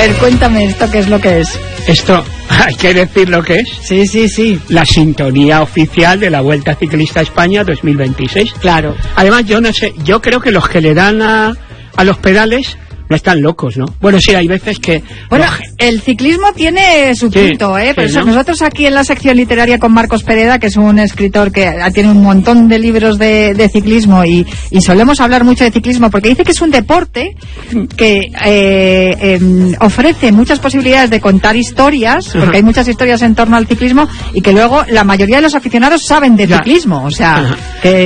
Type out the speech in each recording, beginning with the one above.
ver, cuéntame esto, ¿qué es lo que es? Esto, hay que decir lo que es. Sí, sí, sí. La sintonía oficial de la Vuelta Ciclista a España 2026. Claro. Además, yo no sé, yo creo que los que le dan a los pedales no están locos, ¿no? Bueno, sí, hay veces que... Bueno, el ciclismo tiene su punto, ¿eh? Por eso ¿no? Nosotros aquí en la sección literaria con Marcos Pereda, que es un escritor que tiene un montón de libros de ciclismo y solemos hablar mucho de ciclismo porque dice que es un deporte que ofrece muchas posibilidades de contar historias, porque hay muchas historias en torno al ciclismo y que luego la mayoría de los aficionados saben de ciclismo, o sea,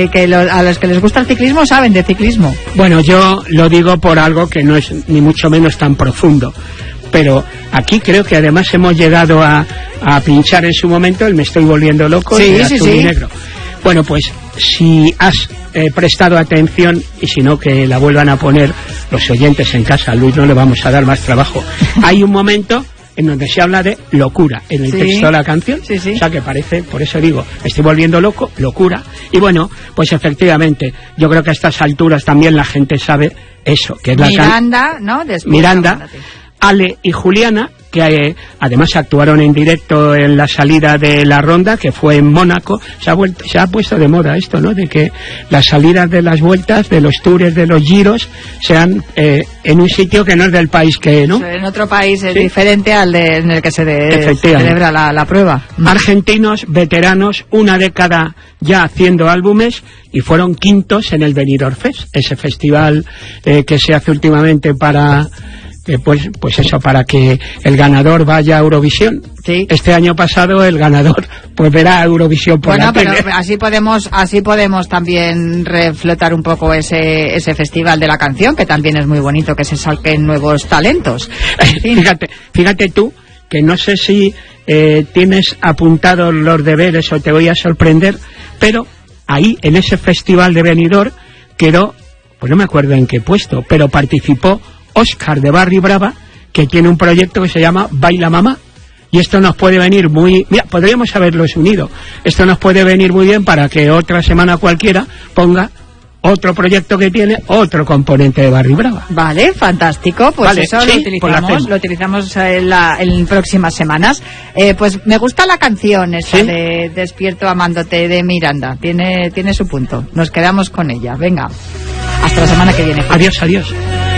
a los que les gusta el ciclismo saben de ciclismo. Bueno, yo lo digo por algo que no es ni mucho menos tan profundo, pero aquí creo que además hemos llegado a pinchar en su momento el Me estoy volviendo loco de Azul y Negro. Bueno, pues si has prestado atención, y si no que la vuelvan a poner los oyentes en casa, a Luis no le vamos a dar más trabajo, hay un momento en donde se habla de locura en el texto de la canción, o sea que parece, por eso digo, me estoy volviendo loco, locura, y bueno, pues efectivamente, yo creo que a estas alturas también la gente sabe eso, que es Miranda, ¿no? Miranda, Ale y Juliana, que además actuaron en directo en la salida de la ronda, que fue en Mónaco. Se ha puesto de moda esto, ¿no? De que las salidas de las vueltas, de los tours, de los giros, sean en un sitio que no es del país que, ¿no? En otro país es diferente al en el que se celebra la prueba. Argentinos, veteranos, una década ya haciendo álbumes, y fueron quintos en el Benidorm Fest, ese festival que se hace últimamente para... pues eso, para que el ganador vaya a Eurovisión. Sí. Este año pasado el ganador pues verá a Eurovisión por la tele. Pero así podemos también reflotar un poco ese festival de la canción, que también es muy bonito que se saquen nuevos talentos. Fíjate tú que no sé si tienes apuntados los deberes o te voy a sorprender, pero ahí en ese festival de Benidorm quedó, pues no me acuerdo en qué puesto, pero participó Óscar de Barry Brava, que tiene un proyecto que se llama Baila Mamá, y esto nos puede venir muy... Mira, podríamos haberlos unido. Esto nos puede venir muy bien para que otra semana cualquiera ponga otro proyecto que tiene otro componente de Barry Brava. Vale, fantástico. Pues vale, eso lo utilizamos en próximas semanas. Pues me gusta la canción esta de Despierto amándote de Miranda. Tiene su punto. Nos quedamos con ella. Venga, hasta la semana que viene. Adiós, adiós.